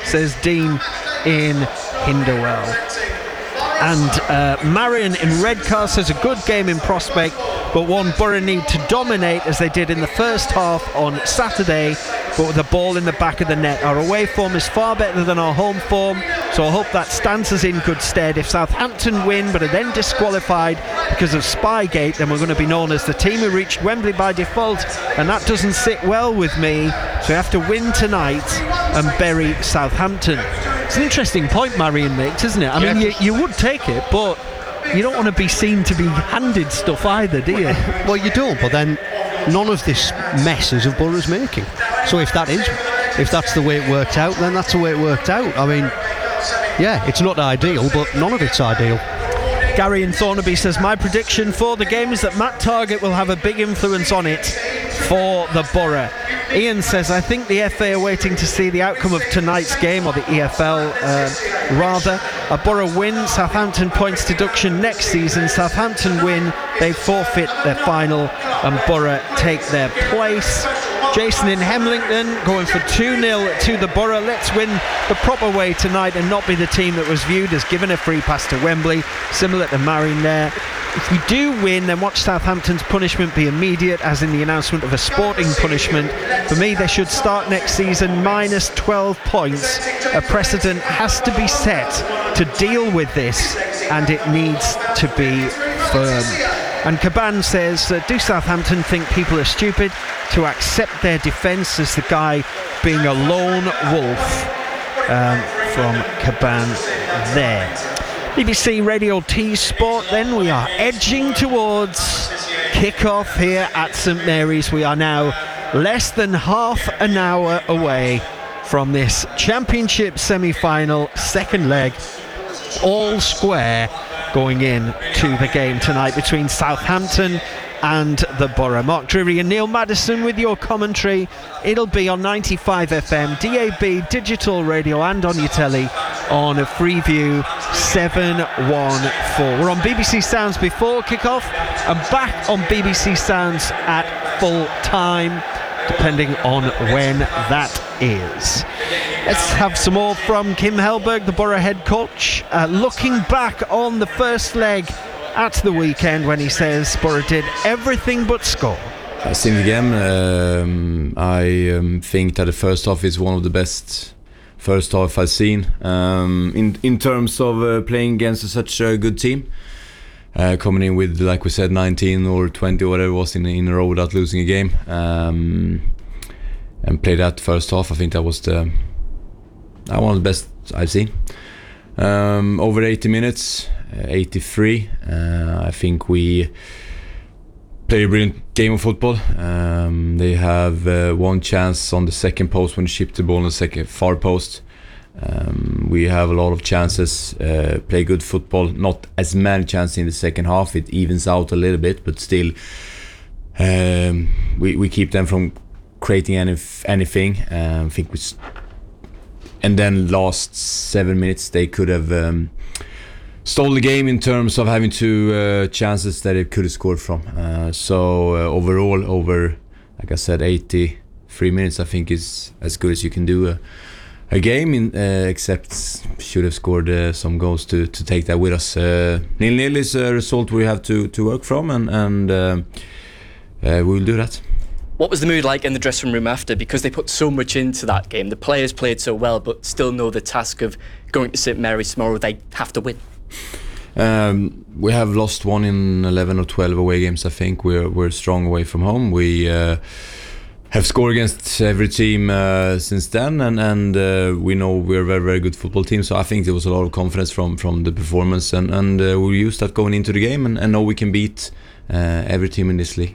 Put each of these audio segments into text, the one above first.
says Dean in Hinderwell. And Marion in Redcar says a good game in prospect, but one Borough need to dominate as they did in the first half on Saturday, but with the ball in the back of the net. Our away form is far better than our home form, so I hope that stands us in good stead. If Southampton win but are then disqualified because of Spygate, then we're going to be known as the team who reached Wembley by default, and that doesn't sit well with me. So we have to win tonight and bury Southampton. It's an interesting point Marion makes, isn't it? I mean, you would take it, but you don't want to be seen to be handed stuff either, do you? Well, you don't, but then none of this mess is of Borough's making. So if that's the way it worked out, then that's the way it worked out. I mean, yeah, it's not ideal, but none of it's ideal. Gary in Thornaby says, my prediction for the game is that Matt Targett will have a big influence on it for the Borough. Ian says, I think the FA are waiting to see the outcome of tonight's game, or the EFL rather. A Borough win, Southampton points deduction next season. Southampton win, they forfeit their final, and Borough take their place. Jason in Hemlington going for 2-0 to the Borough. Let's win the proper way tonight and not be the team that was viewed as given a free pass to Wembley, similar to Marion there. If we do win, then watch Southampton's punishment be immediate, as in the announcement of a sporting punishment. For me, they should start next season minus 12 points. A precedent has to be set to deal with this, and it needs to be firm. And Caban says, do Southampton think people are stupid to accept their defence as the guy being a lone wolf? From Caban there. BBC Radio T Sport, then we are edging towards kick-off here at St Mary's. We are now less than half an hour away from this Championship semi-final, second leg, all square, going in to the game tonight between Southampton and the Borough. Mark Drury and Neil Maddison with your commentary. It'll be on 95 FM, DAB, digital radio, and on your telly on a Freeview 714. We're on BBC Sounds before kick-off and back on BBC Sounds at full time, depending on when that is. Let's have some more from Kim Hellberg, the Borough head coach, looking back on the first leg at the weekend, when he says Borough did everything but score. Seeing the game, I think that the first half is one of the best first half I've seen in terms of playing against such a good team, coming in with, like we said, 19 or 20 or whatever it was in a row without losing a game, and play that first half. I think that was one of the best I've seen. Over 80 minutes, 83. I think we play a brilliant game of football. They have one chance on the second post when they shipped the ball on the second far post. We have a lot of chances, play good football, not as many chances in the second half. It evens out a little bit, but still we keep them from creating anything. I think and then last 7 minutes they could have stole the game in terms of having two chances that it could have scored from. So overall, over, like I said, 83 minutes, I think is as good as you can do a game, except should have scored some goals to take that with us. 0-0 is a result we have to work from, and we'll do that. What was the mood like in the dressing room after? Because they put so much into that game. The players played so well, but still know the task of going to St Mary's tomorrow. They have to win. We have lost 1 in 11 or 12 away games. I think we're strong away from home. We have scored against every team since then, and we know we're a very, very good football team. So I think there was a lot of confidence from the performance, and we'll use that going into the game, and know we can beat every team in this league.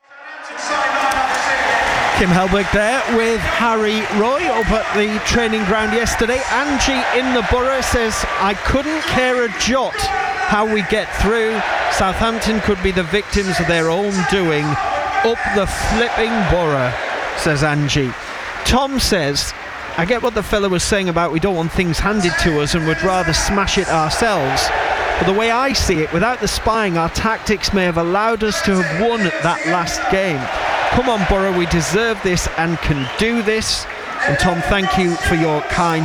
Kim Hellberg there with Harry Roy up at the training ground yesterday. Angie in the Borough says, I couldn't care a jot how we get through. Southampton could be the victims of their own doing. Up the flipping Borough, says Angie. Tom says, I get what the fella was saying about we don't want things handed to us and would rather smash it ourselves. But the way I see it, without the spying, our tactics may have allowed us to have won that last game. Come on, Borough, we deserve this and can do this. And Tom, thank you for your kind